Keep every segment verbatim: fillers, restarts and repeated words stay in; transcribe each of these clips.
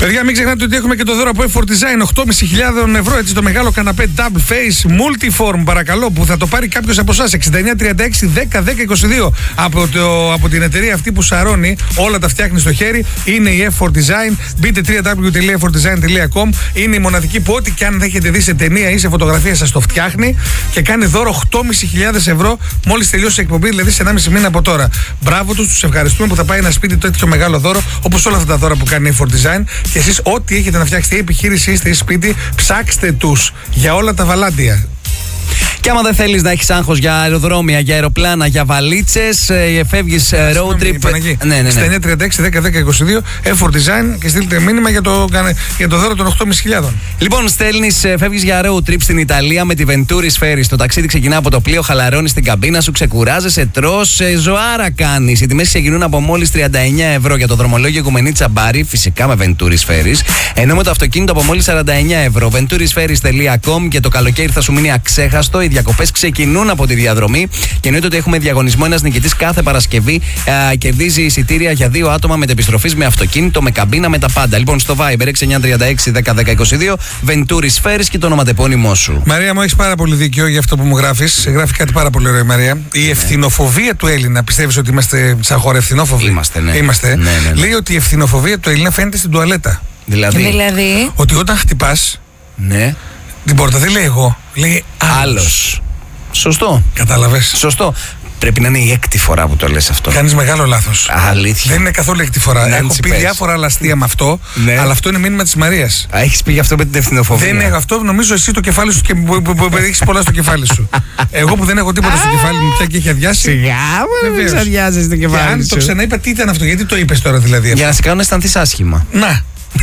Παιδιά, μην ξεχνάτε ότι έχουμε και το δώρο από Effort Design οκτώ χιλιάδες πεντακόσια ευρώ. Έτσι, το μεγάλο καναπέ Double Face Multiform, παρακαλώ, που θα το πάρει κάποιος από εσάς. εξήντα εννιά τριάντα έξι δέκα δέκα είκοσι δύο από, το, από την εταιρεία αυτή που σαρώνει, όλα τα φτιάχνει στο χέρι. Είναι η Effort Design. Μπείτε double-u double-u double-u τελεία effort design τελεία com. Είναι η μοναδική που ό,τι και αν έχετε δει σε ταινία ή σε φωτογραφία σας το φτιάχνει και κάνει δώρο οκτώ χιλιάδες πεντακόσια ευρώ μόλις τελειώσει η εκπομπή, δηλαδή σε ενάμιση μήνα από τώρα. Μπράβο τους, τους ευχαριστούμε που θα πάει ένα σπίτι τέτοιο μεγάλο δώρο, όπως όλα αυτά τα δώρα που κάνει η Effort Design. Και εσείς, ό,τι έχετε να φτιάξετε, η επιχείρηση είστε ή σπίτι, ψάξτε τους για όλα τα βαλάντια. Και άμα δεν θέλεις να έχεις άγχος για αεροδρόμια, για αεροπλάνα, για βαλίτσες, φεύγεις road trip. Ναι, ναι, ναι. Στα εννιά τριάντα έξι δέκα δέκα είκοσι δύο Effort Design και στείλτε μήνυμα για το, για το δώρο των οκτώ χιλιάδες πεντακόσια. Λοιπόν, στέλνεις, φεύγεις για road trip στην Ιταλία με τη Venturi Ferries. Το ταξίδι ξεκινά από το πλοίο, χαλαρώνεις την καμπίνα σου, ξεκουράζεσαι, τρως, ζωάρα κάνεις. Οι τιμές ξεκινούν από μόλις τριάντα εννιά ευρώ για το δρομολόγιο Οικουμενίτσα Μπάρι, φυσικά με Venturi Ferries. Ενώ με το αυτοκίνητο από μόλις σαράντα εννιά ευρώ. venturisferries τελεία com και το καλοκαίρι θα σου μείνει αξέχαστο. Οι διακοπές ξεκινούν από τη διαδρομή και εννοείται ότι έχουμε διαγωνισμό. Ένας νικητής κάθε Παρασκευή α, κερδίζει εισιτήρια για δύο άτομα μετεπιστροφής με αυτοκίνητο, με καμπίνα, με τα πάντα. Λοιπόν, στο Viber έξι εννιά τριάντα έξι δέκα δέκα είκοσι δύο, Venturi Ferries και το ονοματεπώνυμό σου. Μαρία μου, έχεις πάρα πολύ δίκιο για αυτό που μου γράφεις. Γράφει κάτι πάρα πολύ ωραίο η Μαρία. Η ευθυνοφοβία του Έλληνα, πιστεύεις ότι είμαστε σαν χώρα ευθυνόφοβοι? Είμαστε, ναι. Είμαστε. Ναι, ναι, ναι. Λέει ότι η ευθυνοφοβία του Έλληνα φαίνεται στην τουαλέτα. Δηλαδή, δηλαδή... ότι όταν χτυπάς ναι. την πόρτα δεν λέει εγώ, λέει άλλος. Σωστό. Κατάλαβες. Σωστό. Πρέπει να είναι η έκτη φορά που το λες αυτό. Κάνεις μεγάλο λάθος. Αλήθεια. Δεν είναι καθόλου έκτη φορά. Ναι, έχω πει πες. διάφορα άλλα αστεία με αυτό, ναι. αλλά αυτό είναι μήνυμα της Μαρίας. Έχεις πει γι' αυτό με την ευθυνοφοβία? Δεν έχω αυτό, νομίζω εσύ το κεφάλι σου και που, που, που, που έχεις πολλά στο κεφάλι σου. Εγώ που δεν έχω τίποτα στο κεφάλι μου πια και έχει αδειάσει. Σιγά μου, δεν αδειάζεις το κεφάλι σου. Και αν το ξαναείπα, τι ήταν αυτό, γιατί το είπες τώρα δηλαδή? Για να σε κάνω να αισθανθείς άσχημα. Να.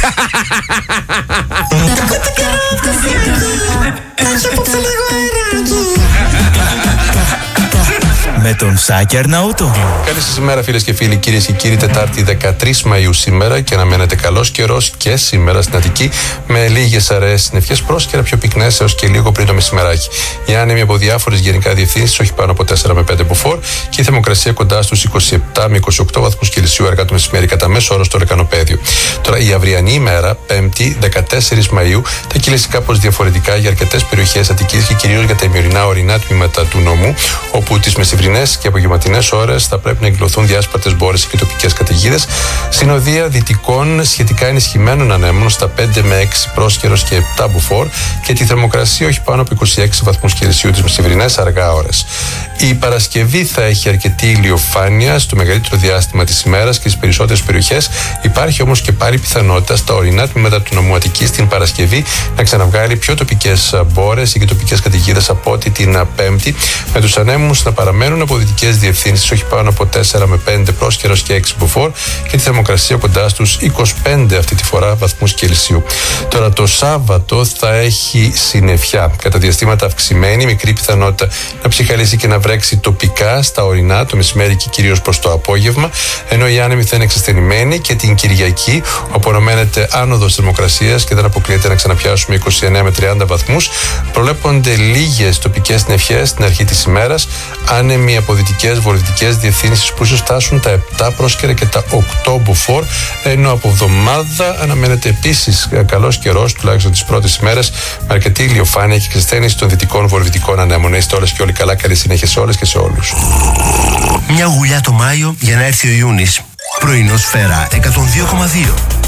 Με τον Σάκη Αρναούτο. Καλή σας ημέρα, φίλες και φίλοι, κυρίες και κύριοι. Τετάρτη δεκατρείς Μαΐου σήμερα και αναμένεται καλός καιρός και σήμερα στην Αττική, με λίγες αραιές συννεφιές, πρόσκαιρα πιο πυκνές έως και λίγο πριν το μεσημεράκι. Οι άνεμοι από διάφορες γενικά διευθύνσεις, όχι πάνω από τέσσερα με πέντε μποφόρ, και η θερμοκρασία κοντά στους είκοσι επτά με είκοσι οκτώ βαθμούς Κελσίου αργά το μεσημέρι, κατά μέσο όρο στο λεκανοπέδιο. Τώρα, η αυριανή ημέρα, Πέμπτη δεκατέσσερις Μαΐου, θα κυλήσει κάπως διαφορετικά για αρκετές περιοχές Αττικής και κυρίως για τα ημιορεινά ορεινά τμήματα του νομού, όπου τις μεσημβρινές και απογευματινές ώρες θα πρέπει να εκδηλωθούν διάσπαρτες μπόρες και τοπικές καταιγίδες. Συνοδεία δυτικών σχετικά ενισχυμένων ανέμων στα πέντε με έξι πρόσκαιρος και επτά μποφόρ και τη θερμοκρασία όχι πάνω από είκοσι έξι βαθμούς Κελσίου τις μεσημβρινές αργά ώρες. Η Παρασκευή θα έχει αρκετή ηλιοφάνεια στο μεγαλύτερο διάστημα της ημέρας και στις περισσότερες περιοχές. Υπάρχει όμως και πάλι πιθανότητα στα ορεινά τμήματα του νομού Αττικής την Παρασκευή να ξαναβγάλει πιο τοπικές μπόρες ή και τοπικές καταιγίδες από ό,τι την Πέμπτη, με τους ανέμους να παραμένουν από δυτικές διευθύνσεις όχι πάνω από τέσσερα με πέντε πρόσκαιρος και έξι μποφόρ και τη θερμοκρασία κοντά στους είκοσι πέντε αυτή τη φορά βαθμούς Κελσίου. Τώρα, το Σάββατο θα έχει συννεφιά, κατά διαστήματα αυξημένη, μικρή πιθανότητα να ψυχαλίσει και να βρέξει τοπικά στα ορεινά το μεσημέρι και κυρίως προς το απόγευμα, ενώ οι άνεμοι θα είναι εξασθενημένοι και την Κυριακή, όπου αναμένεται άνοδος θερμοκρασίας και δεν αποκλείεται να ξαναπιάσουμε είκοσι εννέα με τριάντα βαθμούς. Προβλέπονται λίγες τοπικές συννεφιές στην αρχή της ημέρας, άνεμοι από δυτικές βορειοδυτικές διευθύνσεις που ίσως φτάσουν τα επτά πρόσκαιρα και τα οκτώ μποφόρ, ενώ από εβδομάδα αναμένεται επίσης καλός καιρός, τουλάχιστον τις πρώτες ημέρες, με αρκετή ηλιοφάνεια και εξασθένηση των δυτικών βορειοδυτικών ανέμων. Είστε όλες και όλοι καλά, καλή συνέχεια σε όλες και σε όλους. Μια γουλιά το Μάιο για να έρθει ο Ιούνις. Πρωινό Σφαίρα εκατόν δύο κόμμα δύο.